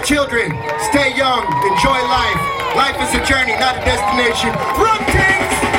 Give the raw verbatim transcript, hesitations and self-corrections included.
Children, stay young, enjoy life. Life is a journey, not a destination. Run things!